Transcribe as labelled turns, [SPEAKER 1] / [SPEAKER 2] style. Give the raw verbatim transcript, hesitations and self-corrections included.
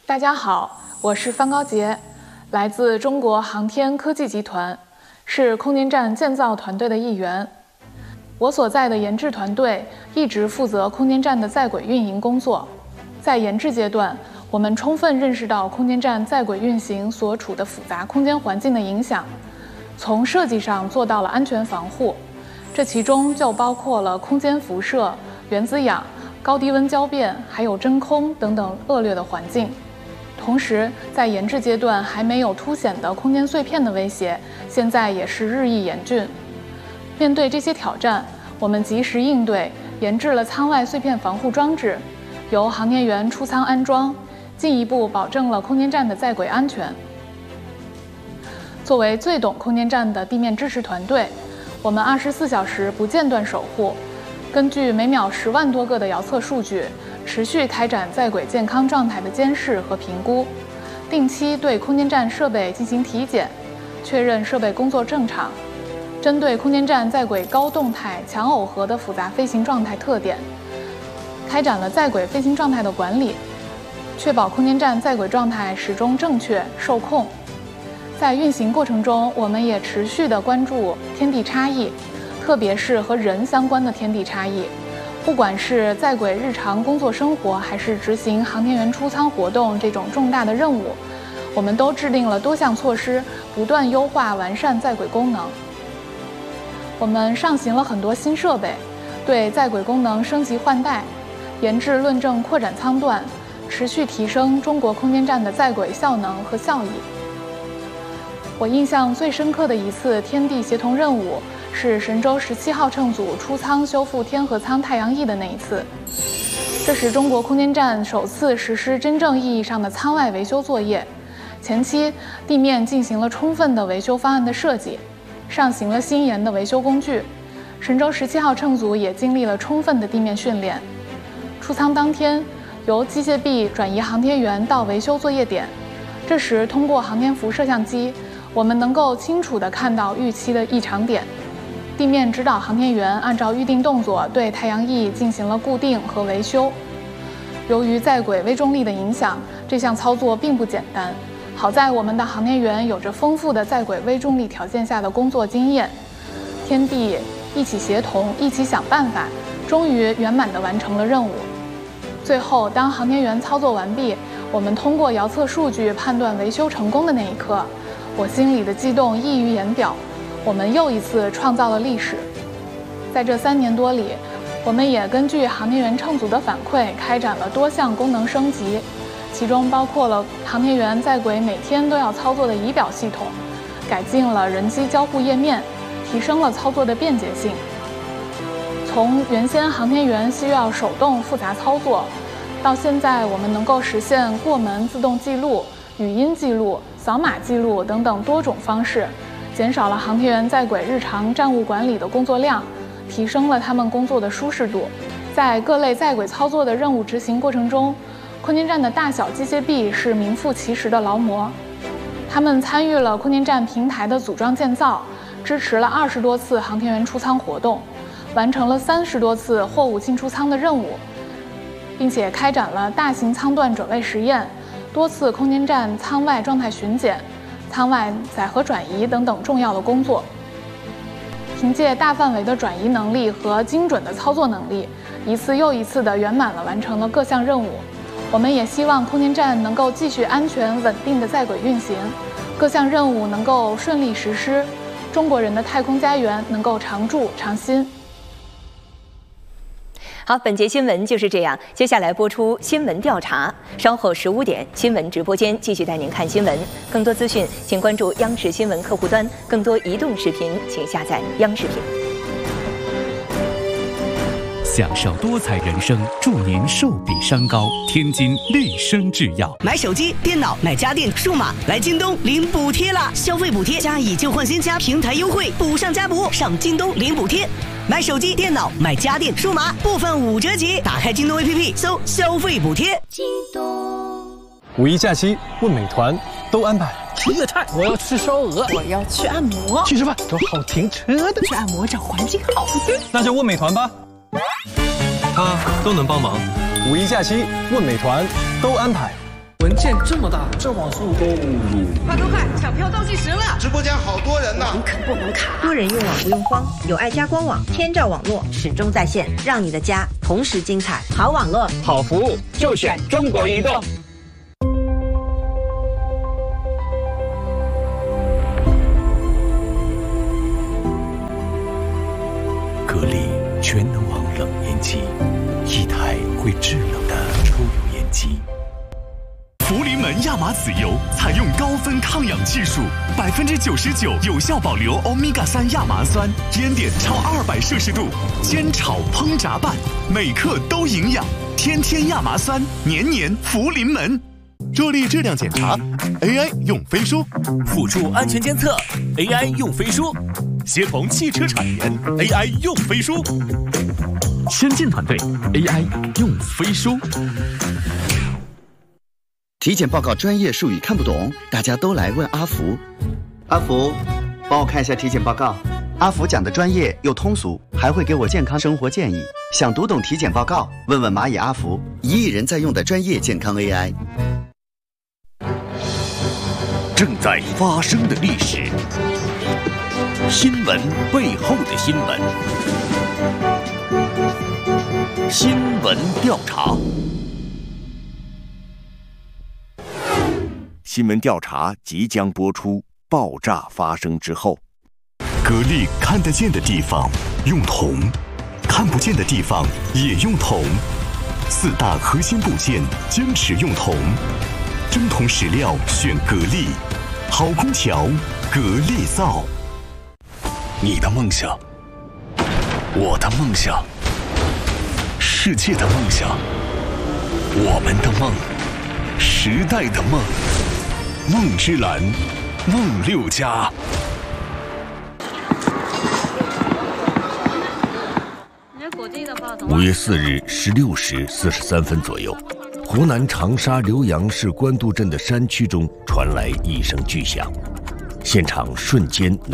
[SPEAKER 1] 大家好，我是范高洁，来自中国航天科技集团，是空间站建造团队的一员。我所在的研制团队一直负责空间站的在轨运营工作。在研制阶段，我们充分认识到空间站在轨运行所处的复杂空间环境的影响，从设计上做到了安全防护。这其中就包括了空间辐射、原子氧、高低温交变，还有真空等等恶劣的环境。同时，在研制阶段还没有凸显的空间碎片的威胁，现在也是日益严峻。面对这些挑战，我们及时应对，研制了舱外碎片防护装置，由航天员出舱安装，进一步保证了空间站的在轨安全。作为最懂空间站的地面支持团队，我们二十四小时不间断守护，根据每秒十万多个的遥测数据，持续开展在轨健康状态的监视和评估，定期对空间站设备进行体检，确认设备工作正常。针对空间站在轨高动态、强耦合的复杂飞行状态特点，开展了在轨飞行状态的管理，确保空间站在轨状态始终正确、受控。在运行过程中，我们也持续地关注天地差异，特别是和人相关的天地差异。不管是在轨日常工作生活，还是执行航天员出舱活动这种重大的任务，我们都制定了多项措施，不断优化完善在轨功能。我们上行了很多新设备，对在轨功能升级换代，研制论证扩展舱段，持续提升中国空间站的在轨效能和效益。我印象最深刻的一次天地协同任务是神舟十七号乘组出舱修复天河舱太阳翼的那一次。这是中国空间站首次实施真正意义上的舱外维修作业，前期地面进行了充分的维修方案的设计，上行了新研的维修工具。神舟十七号乘组也经历了充分的地面训练。出舱当天，由机械臂转移航天员到维修作业点，这时通过航天服摄像机，我们能够清楚地看到预期的异常点。地面指导航天员按照预定动作对太阳翼进行了固定和维修。由于在轨微重力的影响，这项操作并不简单。好在我们的航天员有着丰富的在轨微重力条件下的工作经验，天地一起协同，一起想办法，终于圆满地完成了任务。最后，当航天员操作完毕，我们通过遥测数据判断维修成功的那一刻，我心里的激动溢于言表。我们又一次创造了历史。在这三年多里，我们也根据航天员乘组的反馈，开展了多项功能升级，其中包括了航天员在轨每天都要操作的仪表系统，改进了人机交互页面，提升了操作的便捷性。从原先航天员需要手动复杂操作，到现在我们能够实现过门自动记录、语音记录、扫码记录等等多种方式，减少了航天员在轨日常站务管理的工作量，提升了他们工作的舒适度。在各类在轨操作的任务执行过程中，空间站的大小机械臂是名副其实的劳模，他们参与了空间站平台的组装建造，支持了二十多次航天员出舱活动，完成了三十多次货物进出舱的任务，并且开展了大型舱段转位实验、多次空间站舱外状态巡检、舱外载荷转移等等重要的工作。凭借大范围的转移能力和精准的操作能力，一次又一次地圆满地完成了各项任务。我们也希望空间站能够继续安全稳定地在轨运行，各项任务能够顺利实施，中国人的太空家园能够常驻常新。
[SPEAKER 2] 好，本节新闻就是这样，接下来播出新闻调查，稍后十五点新闻直播间继续带您看新闻。更多资讯请关注央视新闻客户端，更多移动视频请下载央视频。
[SPEAKER 3] 享受多彩人生，祝您寿比山高。天津丽生制药，
[SPEAKER 4] 买手机、电脑、买家电、数码，来京东领补贴啦！消费补贴加以旧换新加平台优惠，补上加补，上京东领补贴。买手机、电脑、买家电、数码，部分五折起。打开京东 A P P， 搜消费补贴。京东。
[SPEAKER 5] 五一假期问美团都安排。
[SPEAKER 6] 吃粤菜，我要吃烧鹅，
[SPEAKER 7] 我要去按摩，
[SPEAKER 5] 去吃饭找好停车的，
[SPEAKER 7] 去按摩找环境好的，
[SPEAKER 5] 那就问美团吧。他都能帮忙。五一假期问美团都安排。
[SPEAKER 6] 文件这么大，这网速够路。
[SPEAKER 7] 快快快，抢票倒计时了！
[SPEAKER 8] 直播间好多人呢，
[SPEAKER 7] 网肯不能卡。
[SPEAKER 9] 多人用网不用慌，有爱家官网，天照网络始终在线，让你的家同时精彩。好网络，
[SPEAKER 6] 好服务，就选中国移动。
[SPEAKER 3] 格力全能王冷烟机，一台会制冷的抽油烟机。
[SPEAKER 10] 福临门亚麻籽油采用高分抗氧技术，百分之九十九有效保留欧米伽三亚麻酸，烟点超二百摄氏度，煎炒烹炸拌，每克都营养。天天亚麻酸，年年福临门。助力质量检查 ，A I 用飞书；
[SPEAKER 11] 辅助安全监测 ，A I 用飞书；协同汽车产研 ，A I 用飞书；
[SPEAKER 3] 先进团队 A I 用飞书。
[SPEAKER 12] 体检报告专业术语看不懂，大家都来问阿福。阿福，帮我看一下体检报告。阿福讲的专业又通俗，还会给我健康生活建议。想读懂体检报告，问问蚂蚁阿福，一亿人在用的专业健康 A I。
[SPEAKER 11] 正在发生的历史，新闻背后的新闻，新闻调查。
[SPEAKER 13] 新闻调查即将播出。爆炸发生之后，
[SPEAKER 10] 格力看得见的地方用铜，看不见的地方也用铜。四大核心部件坚持用铜，真铜实料选格力，好空调格力造。
[SPEAKER 11] 你的梦想，我的梦想，世界的梦想，我们的梦，时代的梦。梦之蓝，梦六家。五月四日十六时四十三分左右，湖南长沙浏阳市官渡镇的山区中传来一声巨响，现场瞬间